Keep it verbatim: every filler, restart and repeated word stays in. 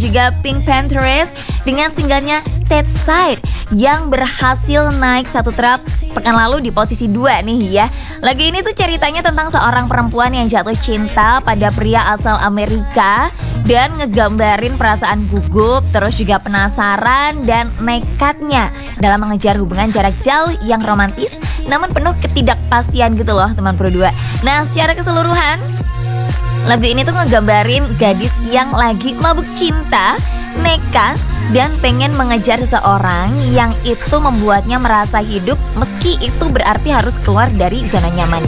juga Pink Panthers dengan singlenya Stateside yang berhasil naik satu trap pekan lalu di posisi dua nih ya. Lagu ini tuh ceritanya tentang seorang perempuan yang jatuh cinta pada pria asal Amerika dan ngegambarin perasaan gugup, terus juga penasaran dan nekatnya dalam mengejar hubungan jarak jauh yang romantis namun penuh ketidakpastian gitu loh teman Pro dua. Nah, secara keseluruhan lagu ini tuh ngegambarin gadis yang lagi mabuk cinta, nekat, dan pengen mengejar seseorang yang itu membuatnya merasa hidup meski itu berarti harus keluar dari zona nyamannya.